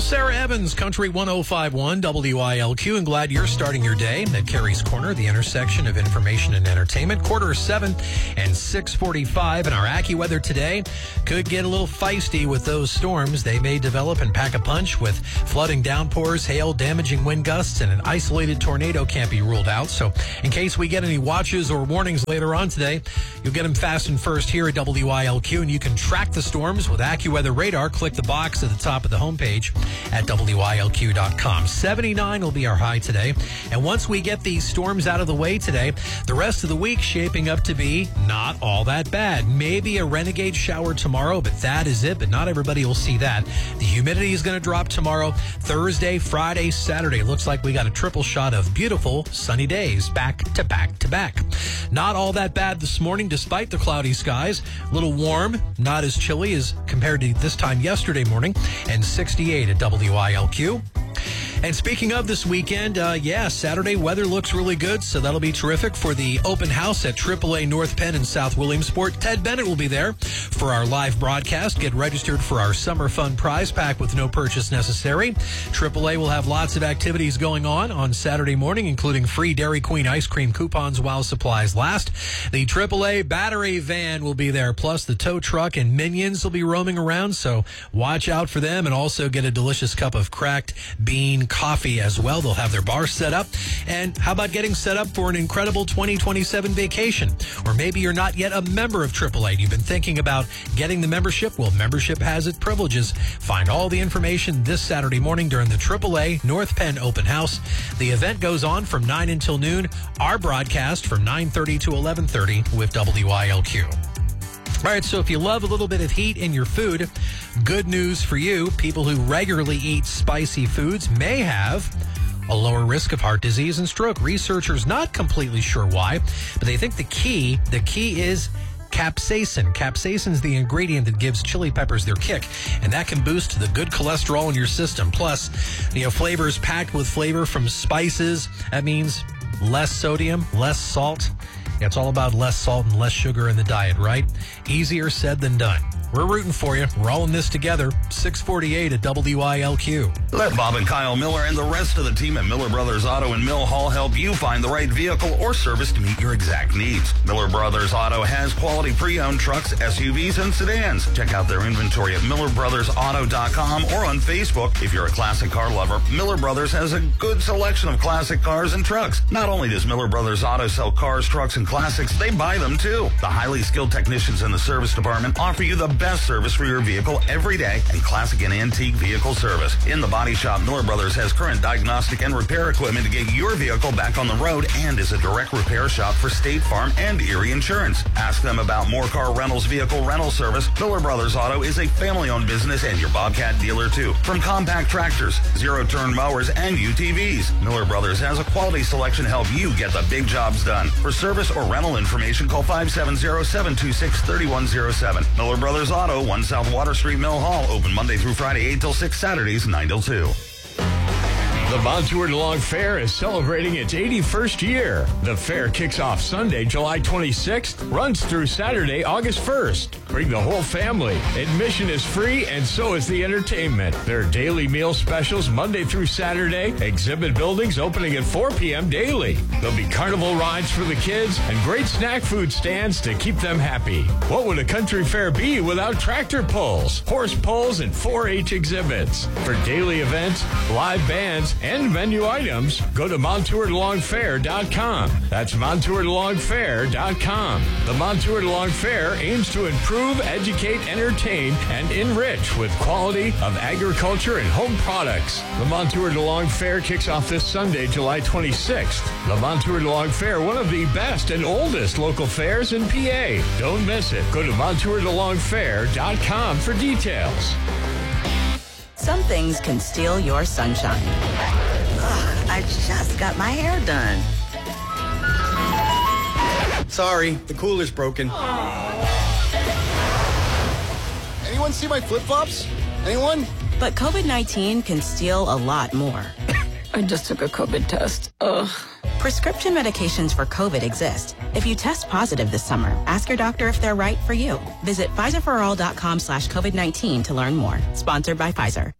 Sarah Evans, Country 105.1 WILQ, and glad you're starting your day at Carrie's Corner, the intersection of information and entertainment. 7:15 and 6:45, and our AccuWeather today could get a little feisty with those storms. They may develop and pack a punch with flooding downpours, hail, damaging wind gusts, and an isolated tornado can't be ruled out. So in case we get any watches or warnings later on today, you'll get them fast and first here at WILQ, and you can track the storms with AccuWeather Radar. Click the box at the top of the homepage at WILQ.com. 79 will be our high today. And once we get these storms out of the way today, the rest of the week shaping up to be not all that bad. Maybe a renegade shower tomorrow, but that is it. But not everybody will see that. The humidity is going to drop tomorrow. Thursday, Friday, Saturday. Looks like we got a triple shot of beautiful sunny days back to back to back. Not all that bad this morning despite the cloudy skies. A little warm, not as chilly as compared to this time yesterday morning, and 68 at WILQ. And speaking of this weekend, Saturday weather looks really good, so that'll be terrific for the open house at AAA North Penn in South Williamsport. Ted Bennett will be there for our live broadcast. Get registered for our Summer Fun prize pack with no purchase necessary. AAA will have lots of activities going on Saturday morning, including free Dairy Queen ice cream coupons while supplies last. The AAA battery van will be there, plus the tow truck and minions will be roaming around, so watch out for them, and also get a delicious cup of cracked bean coffee as well. They'll have their bar set up. And how about getting set up for an incredible 2027 vacation? Or maybe you're not yet a member of AAA. You've been thinking about getting the membership. Well, membership has its privileges. Find all the information this Saturday morning during the AAA North Penn Open House. The event goes on from 9 until noon. Our broadcast from 9:30 to 11:30 with WILQ. All right, so if you love a little bit of heat in your food, good news for you. People who regularly eat spicy foods may have a lower risk of heart disease and stroke. Researchers not completely sure why, but they think the key is capsaicin. Capsaicin is the ingredient that gives chili peppers their kick, and that can boost the good cholesterol in your system. Plus, flavors packed with flavor from spices. That means less sodium, less salt. It's all about less salt and less sugar in the diet, right? Easier said than done. We're rooting for you. We're all in this together. 6:48 at WILQ. Let Bob and Kyle Miller and the rest of the team at Miller Brothers Auto in Mill Hall help you find the right vehicle or service to meet your exact needs. Miller Brothers Auto has quality pre-owned trucks, SUVs, and sedans. Check out their inventory at MillerBrothersAuto.com or on Facebook. If you're a classic car lover, Miller Brothers has a good selection of classic cars and trucks. Not only does Miller Brothers Auto sell cars, trucks, and classics, they buy them too. The highly skilled technicians in the service department offer you the best service for your vehicle every day, and classic and antique vehicle service. In the body shop, Miller Brothers has current diagnostic and repair equipment to get your vehicle back on the road, and is a direct repair shop for State Farm and Erie Insurance. Ask them about More Car Rentals vehicle rental service. Miller Brothers Auto is a family-owned business and your Bobcat dealer too. From compact tractors, zero-turn mowers, and UTVs, Miller Brothers has a quality selection to help you get the big jobs done. For service or rental information, call 570-726-3107. Miller Brothers Auto, 1 South Water Street, Mill Hall. Open Monday through Friday, 8 till 6, Saturdays, 9 till 2. The Montour DeLong Fair is celebrating its 81st year. The fair kicks off Sunday, July 26th, runs through Saturday, August 1st. Bring the whole family. Admission is free, and so is the entertainment. There are daily meal specials Monday through Saturday, exhibit buildings opening at 4 p.m. daily. There'll be carnival rides for the kids and great snack food stands to keep them happy. What would a country fair be without tractor pulls, horse pulls, and 4-H exhibits? For daily events, live bands, and menu items, go to MontourDeLongFair.com. That's MontourDeLongFair.com. The Montour DeLong Fair aims to improve, educate, entertain, and enrich with quality of agriculture and home products. The Montour DeLong Fair kicks off this Sunday, July 26th. The Montour DeLong Fair, one of the best and oldest local fairs in PA. Don't miss it. Go to MontourDeLongFair.com for details. Some things can steal your sunshine. Ugh, I just got my hair done. Sorry, the cooler's broken. Anyone see my flip-flops? Anyone? But COVID-19 can steal a lot more. I just took a COVID test. Ugh. Prescription medications for COVID exist. If you test positive this summer, ask your doctor if they're right for you. Visit PfizerForAll.com/COVID-19 to learn more. Sponsored by Pfizer.